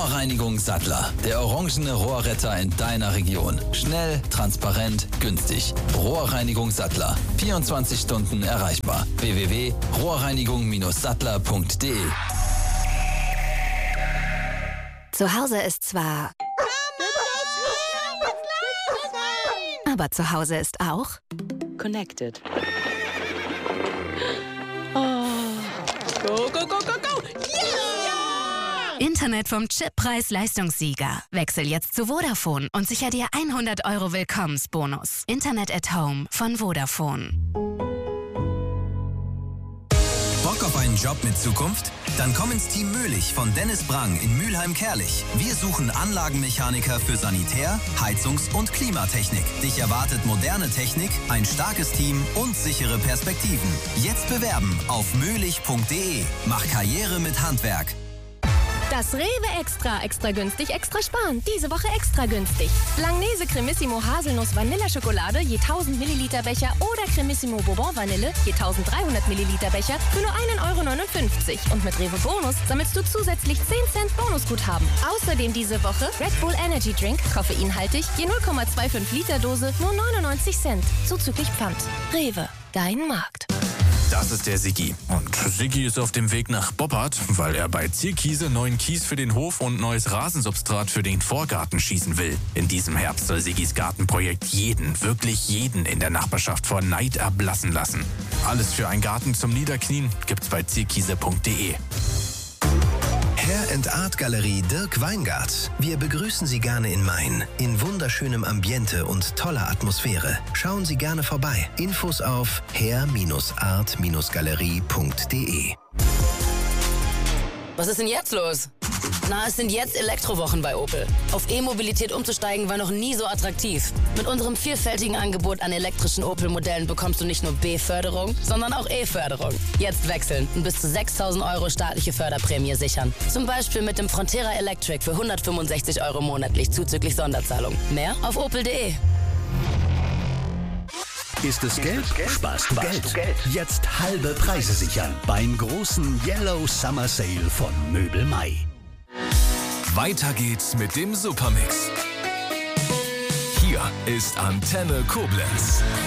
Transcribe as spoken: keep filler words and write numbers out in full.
Rohrreinigung Sattler. Der orangene Rohrretter in deiner Region. Schnell, transparent, günstig. Rohrreinigung Sattler. vierundzwanzig Stunden erreichbar. w w w punkt rohrreinigung sattler punkt de. Zu Hause ist zwar... Aber zu Hause ist auch... Connected. Oh. Go, go, go, go, go! Yeah! Internet vom Chippreis-Leistungssieger. Wechsel jetzt zu Vodafone und sicher dir hundert Euro Willkommensbonus. Internet at Home von Vodafone. Bock auf einen Job mit Zukunft? Dann komm ins Team Möhlich von Dennis Brang in Mülheim-Kerlich. Wir suchen Anlagenmechaniker für Sanitär-, Heizungs- und Klimatechnik. Dich erwartet moderne Technik, ein starkes Team und sichere Perspektiven. Jetzt bewerben auf möhlich punkt de. Mach Karriere mit Handwerk. Das Rewe Extra, extra günstig, extra sparen. Diese Woche extra günstig. Langnese Cremissimo Haselnuss Vanilleschokolade je tausend Milliliter Becher oder Cremissimo Bourbon Vanille je dreizehnhundert Milliliter Becher für nur ein Euro neunundfünfzig. Und mit Rewe Bonus sammelst du zusätzlich zehn Cent Bonusguthaben. Außerdem diese Woche Red Bull Energy Drink, koffeinhaltig, je null Komma fünfundzwanzig Liter Dose, nur neunundneunzig Cent. Zuzüglich Pfand. Rewe, dein Markt. Das ist der Siggi. Und Siggi ist auf dem Weg nach Boppard, weil er bei Zierkiese neuen Kies für den Hof und neues Rasensubstrat für den Vorgarten schießen will. In diesem Herbst soll Siggis Gartenprojekt jeden, wirklich jeden in der Nachbarschaft vor Neid erblassen lassen. Alles für einen Garten zum Niederknien gibt's bei zierkiese punkt de. Hair and Art Galerie Dirk Weingart. Wir begrüßen Sie gerne in Main. In wunderschönem Ambiente und toller Atmosphäre. Schauen Sie gerne vorbei. Infos auf hair art galerie punkt de. Was ist denn jetzt los? Na, es sind jetzt Elektrowochen bei Opel. Auf E-Mobilität umzusteigen war noch nie so attraktiv. Mit unserem vielfältigen Angebot an elektrischen Opel-Modellen bekommst du nicht nur B-Förderung, sondern auch E-Förderung. Jetzt wechseln und bis zu sechstausend Euro staatliche Förderprämie sichern. Zum Beispiel mit dem Frontera Electric für hundertfünfundsechzig Euro monatlich zuzüglich Sonderzahlung. Mehr auf opel punkt de. Ist es Geld? Sparst du Geld. Jetzt halbe Preise sichern beim großen Yellow Summer Sale von Möbel Mai. Weiter geht's mit dem Supermix. Hier ist Antenne Koblenz.